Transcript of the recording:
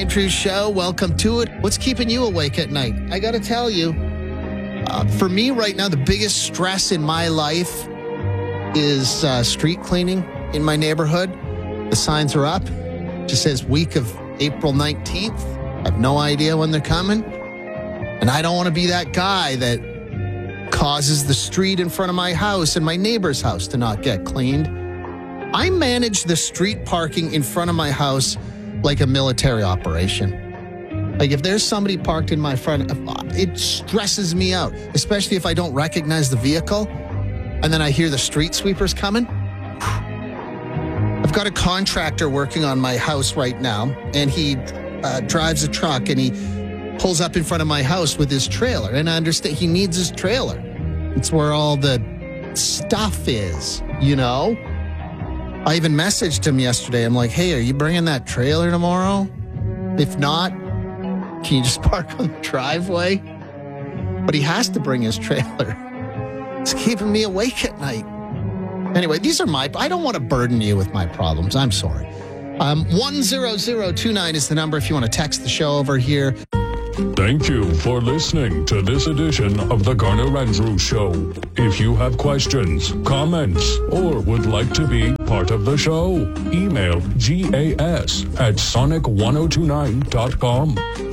Andrews Show. Welcome to it. What's keeping you awake at night? I got to tell you, for me right now, the biggest stress in my life is street cleaning in my neighborhood. The signs are up. It just says week of April 19th. I have no idea when they're coming. And I don't want to be that guy that causes the street in front of my house and my neighbor's house to not get cleaned. I manage the street parking in front of my house like a military operation. Like if there's somebody parked in my front, it stresses me out, especially if I don't recognize the vehicle and then I hear the street sweepers coming. I've got a contractor working on my house right now, and he drives a truck and he pulls up in front of my house with his trailer. And I understand he needs his trailer. It's where all the stuff is, you know? I even messaged him yesterday. I'm like, hey, are you bringing that trailer tomorrow? If not, can you just park on the driveway? But he has to bring his trailer. It's keeping me awake at night. Anyway, these are I don't want to burden you with my problems. I'm sorry. 10029 is the number if you want to text the show over here. Thank you for listening to this edition of the Garner Andrews Show. If you have questions, comments, or would like to be part of the show, email gas@sonic1029.com.